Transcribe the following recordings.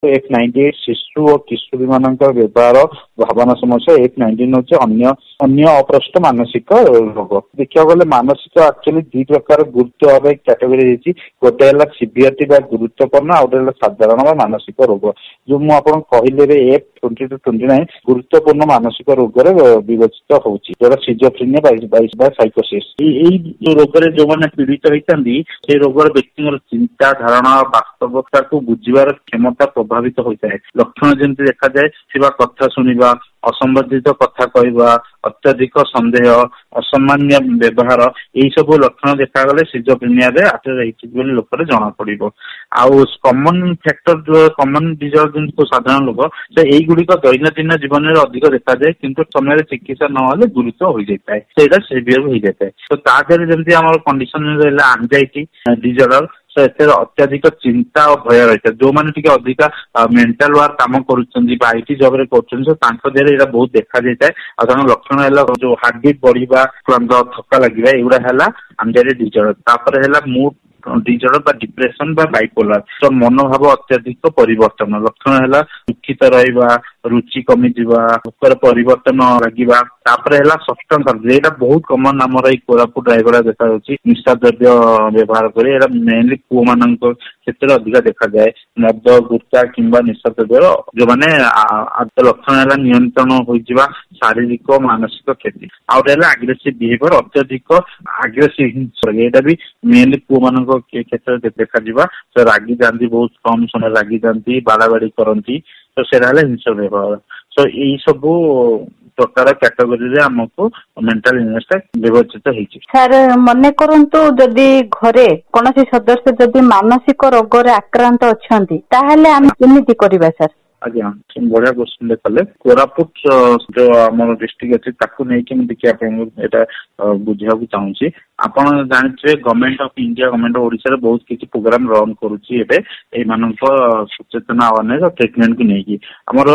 F98 शिशु और किशोरी मान व्यवहार भावना समस्या F19 हूँ अन्य अप्रष्ट मानसिक रोग। देखा गले मानसिक एक्चुअली दी प्रकार गुरुत्व भाव कैटेगरी गोटे है सीवियरिटी गुरुत्वपूर्ण आ गए साधारण मानसिक रोग जो मुझे कहले F20 to 29 गुरुत्वपूर्ण मानसिक रोग विवेचित होची जोटा सिजोफ्रेनिया साइकोसिस जो रोग जो मैंने पीड़ित होती से रोगर व्यक्ति चिंता धारणा वास्तवता को बुझीबार क्षमता प्रभावित होता है। लक्षण जमी देखा जाए कथा शुणा असंबंधित कथा कहवा अत्यधिक संदेह असामान्य व्यवहार यही सब लक्षण देखा गले सिजोफ्रेनिया लोक जना पड़ कमन फैक्टर जो कमन डिजर्डर जो साधारण लोक से यही गुड़िक दैनंदिन जीवन में अधिक देखा जाए किंतु समय चिकित्सा ना गुरुत्व हो जाता है से सीवियर हो जाता है। तो तादेह जमी आम कंडीशन रहा एंजाइटी डिजर्डर अत्याधिक चिंता और भय रही है जो मैंने अधिक मेंटल वर्क काम कर जॉब रे कर बहुत देखा जाता है। लक्षण है जो हार्ट बीट बढ़ा क्लांत थका लगे एगुड़ा है एंजाइटी डिजर्डर है मूड डिजर्डर डिप्रेशन बाइपोलर तो मनोभाव अत्यधिक परिवर्तन लक्षण है दुखित रहा रुचि कमी परिवर्तन लगे है सब्सटेंस बहुत कमन आम कोरापुट रायगड़ा देखा निशा द्रव्य व्यवहार कर मेनली पुओ मान क्षेत्र अधिक देखा जाए मद गुटखा किंबा निशा द्रव्य जो मैंने लक्षण है नियंत्रण हो शारीरिक मानसिक क्षति आउट आग्रेसिव बिहेवियर अत्यधिक आग्रेसिव हिंसा यहाँ भी मेनली पुओ मान क्षेत्र देखा तो रागी जाती बहुत कम समय रागी जाती बाड़ाबाड़ी करती तो से हिंसा व्यवहार तो यही सब प्रकार कैटेगोरी आमको मेंटल इलनेस विवेचित होती। सर मन करंतु जदि घरे कौन सदस्य जदि मानसिक रोग आक्रांत अच्छा आम केमिति करिबा सर? आज्ञा बढ़िया क्वेश्चन देखले कोरापुट जो आम डिस्ट्रिक्ट अच्छी बुझा चाहूँगी आप जानते government of India government of Odisha बहुत किसी प्रोग्राम रन करुच्ची सचेतना अवेयरनेस और ट्रिटमेंट को लेकिन आमर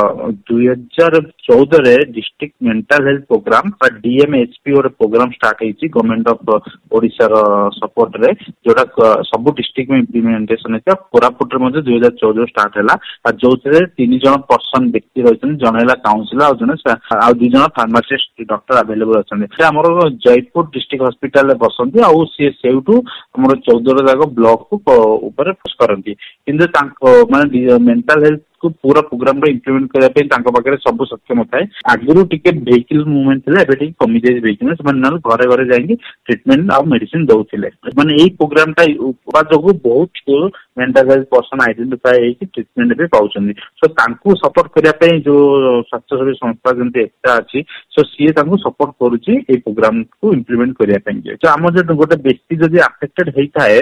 2014 district mental health programme DMHP गोटे प्रोग्राम स्टार्ट होती गवर्नमेंट ऑफ ओडिशा सपोर्ट रे जोटा सब डिस्ट्रिक्ट में इम्प्लीमेंटेशन होता कोरापुट 2014 स्टार्ट है जो 3 जन पर्सन व्यक्ति रही जन है काउंसिलर आ 2 जन फार्मासिस्ट डॉक्टर अवेलेबल अच्छा आम जयपुर डिस्ट्रिक्ट हॉस्पिटल बसती आउटू आम 14 जाक ब्लॉक को ऊपर करती किंतु माने मेंटल हेल्थ को पूरा प्रोग्राम इम्प्लीमेंट करने सब सक्षम थाए आगुरी टिके वेहिकल मूवमेंट थे कमी जाए वेहिकल घरे घरे जाकि ट्रिटमेंट आ मेडिसिन दौले मैंने यही प्रोग्राम जो बहुत mental health person identify treatment भी पाँच सो सपोर्ट करने जो स्वास्थ्य सेवी संस्था जमी एकता अच्छी सो सी सपोर्ट करुच्ची प्रोग्राम को इम्प्लीमेंट करने तो आम जो गोटे व्यक्ति जब अफेक्टेड होता है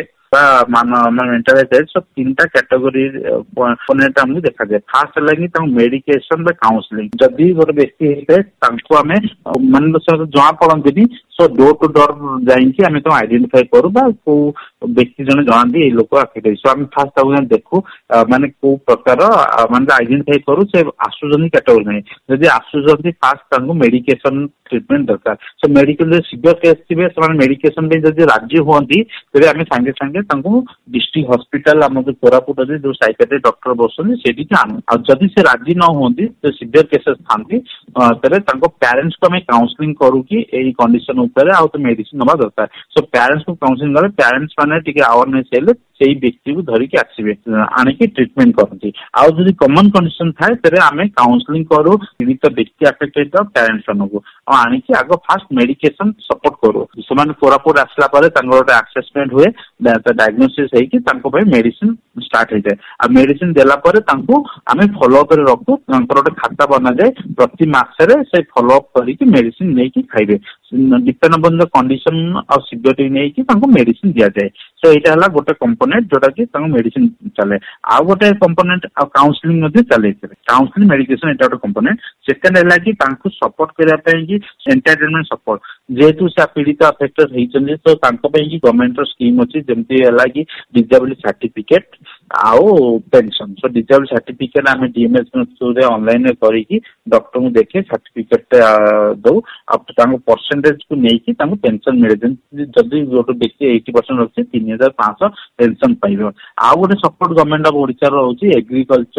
मेंटल हेल्थ 3टा कैटेगोरी कंपोनेंट हमको देखा जाए। फास्ट है मेडिकेशन काउंसलिंग जदि गोटे व्यक्ति होता है आम मान जना पड़ती सो डोर टू डोर जाइए आइडेंटिफाई करूँ व्यक्ति जन जानती लोक अफेक्ट है सो आम फास्ट देखू माने को प्रकार माने आइडेंटिफाई करूँ से आसुचंदी कैटेगोरी नहीं जदि आसुचंदी फास्ट मेडिकेशन ट्रिटमेंट दरकार सो मेडिकल सीवियर केस थे मेडिकेशन जब राजी हूँ तेज आम सांगे सांगे डिस्ट्रिक्ट हॉस्पिटल आम जो कोरापुट अच्छे जो साइकेट्रिक डॉक्टर बसुँच से आनु जदि से राजी न हूँ जो सीवियर केसेस था पेरेंट्स को आम काउंसलिंग करू कि कंडीशन तो मेडिसिन नवा दरकार सो पेरेंट्स को काउंसलिंग कले पेरेंट्स मैंने अवेयरनेस हेल्ले से व्यक्ति को धरिकी आसवे आणिकी ट्रिटमेंट करती आउ जब कमन कंडीशन थाए तेरे आम काउंसलिंग करू पीड़ित व्यक्ति अफेक्ट होता पेरेंट्स मानक आणिकी आग फास्ट मेडिकेशन सपोर्ट करू से कोरापुट आसला गोटे आसेसमेंट हुए डायग्नोसिस होगी मेडिसिन स्टार्ट हो जाए मेडिसिन देलापर आम फॉलोअप रखू गोटे खाता बना जाए प्रति मासरे से फॉलोअप करके मेडिसिन नहीं खाइबे डिपेंड अपन द कंडीशन और सिवियरिटी नहीं मेडिसिन दि जाए सो यहाँ गोटे कंपोनेंट जोटा कि मेडिसिन चले आउ गोटे कंपोनेंट काउंसलिंग चले काउंसलिंग मेडिकेशन यहाँ गोटे कंपोनेंट सेकेंड है कि सपोर्ट करने एंटरटेनमेंट सपोर्ट जेहेतु से पीड़ित अफेक्टेड होती तो गवर्नमेंट स्कीम अच्छी जमी है कि डिसेबिलिटी सर्टिफिकेट आउ पेंशन सो डिसेबिलिटी सर्टिफिकेट आम डीएमएस थ्रू ऑनलाइन करके डॉक्टर को देखे सर्टिफिकेट दो परसेंटेज को लेकिन पेंशन मिले जदि गोटे व्यक्ति 80% रखी 3500 पेंशन पाइब आउ गोटे सपोर्ट गवर्नमेंट ऑफ ओडिशा रोचे एग्रीकल्चर